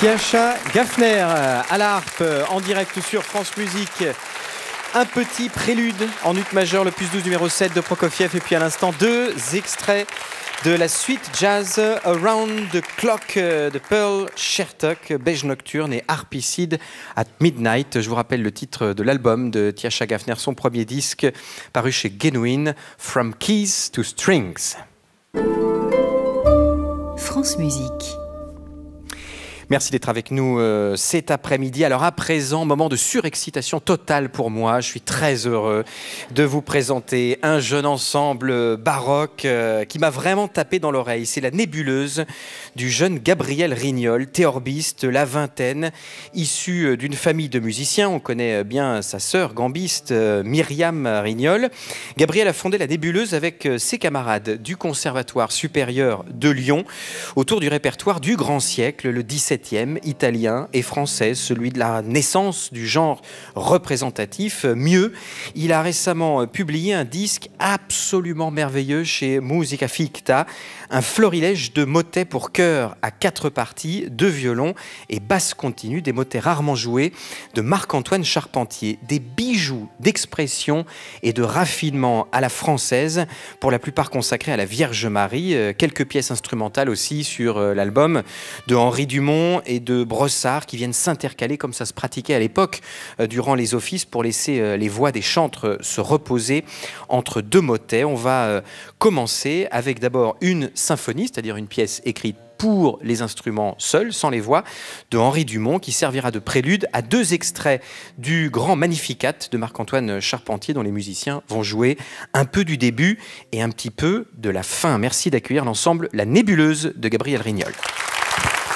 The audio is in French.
Tiascha Gaffner à la harpe en direct sur France Musique. Un petit prélude en ut majeur, le plus 12 numéro 7 de Prokofiev. Et puis à l'instant, deux extraits de la suite jazz Around the Clock de Pearl Shertock, Beige Nocturne et Harpicide at Midnight. Je vous rappelle le titre de l'album de Tiascha Gaffner, son premier disque paru chez Genuine, From Keys to Strings. France Musique. Merci d'être avec nous cet après-midi. Alors à présent, moment de surexcitation totale pour moi. Je suis très heureux de vous présenter un jeune ensemble baroque qui m'a vraiment tapé dans l'oreille. C'est la nébuleuse du jeune Gabriel Rignol, théorbiste, la vingtaine, issu d'une famille de musiciens. On connaît bien sa sœur gambiste Myriam Rignol. Gabriel a fondé la nébuleuse avec ses camarades du Conservatoire supérieur de Lyon autour du répertoire du grand siècle, le 17e, italien et français, celui de la naissance du genre représentatif. Mieux, il a récemment publié un disque absolument merveilleux chez Musica Ficta, un florilège de motets pour chœur à 4 parties, 2 violons et basse continue, des motets rarement joués de Marc-Antoine Charpentier, des bijoux d'expression et de raffinement à la française, pour la plupart consacrés à la Vierge Marie, quelques pièces instrumentales aussi sur l'album de Henri Dumont et de Brossard qui viennent s'intercaler comme ça se pratiquait à l'époque durant les offices pour laisser les voix des chantres se reposer entre 2 motets. On va commencer avec d'abord une symphonie, c'est-à-dire une pièce écrite pour les instruments seuls, sans les voix, de Henri Dumont, qui servira de prélude à 2 extraits du grand Magnificat de Marc-Antoine Charpentier, dont les musiciens vont jouer un peu du début et un petit peu de la fin. Merci d'accueillir l'ensemble La Nébuleuse de Gabriel Rignol.